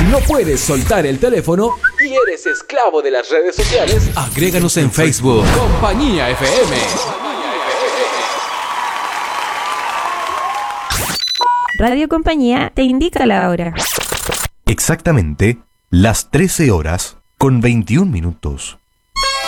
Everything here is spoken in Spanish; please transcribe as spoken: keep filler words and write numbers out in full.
¿No puedes soltar el teléfono y eres esclavo de las redes sociales? Agréganos en Facebook. Compañía F M. Radio Compañía te indica la hora. Exactamente las trece horas con veintiún minutos.